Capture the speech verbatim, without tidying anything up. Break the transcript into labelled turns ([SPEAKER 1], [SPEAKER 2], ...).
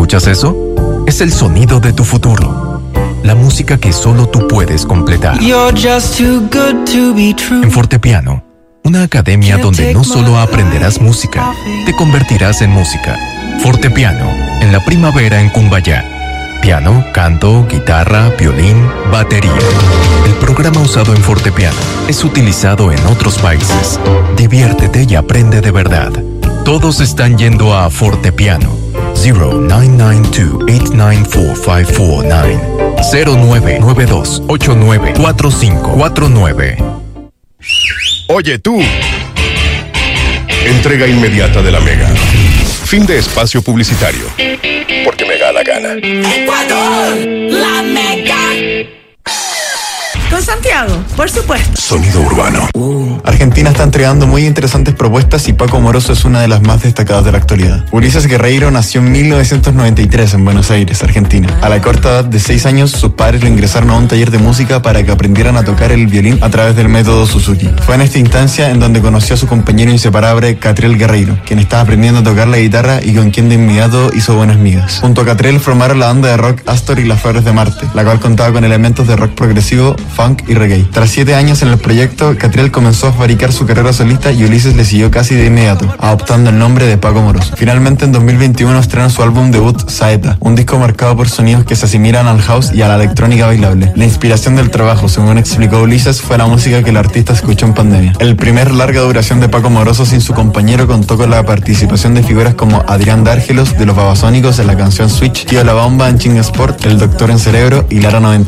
[SPEAKER 1] ¿Escuchas eso? Es el sonido de tu futuro. La música que solo tú puedes completar. En Fortepiano, una academia donde no solo aprenderás música, te convertirás en música. Fortepiano, en la primavera en Cumbayá. Piano, canto, guitarra, violín, batería. El programa usado en Fortepiano es utilizado en otros países. Diviértete y aprende de verdad. Todos están yendo a Fortepiano. cero nueve nueve dos, ocho nueve cuatro, cinco cuatro nueve. cero nueve nueve dos, ocho nueve cuatro cinco cuatro nueve.
[SPEAKER 2] Oye tú. Entrega inmediata de la Mega. Fin de espacio publicitario. Porque me da la gana.
[SPEAKER 3] Ecuador, la Mega. Con Santiago, por supuesto.
[SPEAKER 2] Sonido urbano.
[SPEAKER 4] Uh. Argentina está entregando muy interesantes propuestas y Paco Moroso es una de las más destacadas de la actualidad. Ulises Guerreiro nació en mil novecientos noventa y tres en Buenos Aires, Argentina. A la corta edad de seis años, sus padres lo ingresaron a un taller de música para que aprendieran a tocar el violín a través del método Suzuki. Fue en esta instancia en donde conoció a su compañero inseparable, Catriel Guerreiro, quien estaba aprendiendo a tocar la guitarra y con quien de inmediato hizo buenas migas. Junto a Catriel formaron la banda de rock Astor y las Flores de Marte, la cual contaba con elementos de rock progresivo, funk y reggae. Tras siete años en el proyecto, Catriel comenzó a fabricar su carrera solista y Ulises le siguió casi de inmediato, adoptando el nombre de Paco Moroso. Finalmente, en dos mil veintiuno estrena su álbum debut, Saeta, un disco marcado por sonidos que se asimilan al house y a la electrónica bailable. La inspiración del trabajo, según explicó Ulises, fue la música que el artista escuchó en pandemia. El primer larga duración de Paco Moroso sin su compañero contó con la participación de figuras como Adrián Dárgelos de Los Babasónicos en la canción Switch, Tío La Bomba en Ching Sport, El Doctor en Cerebro y Lara noventa.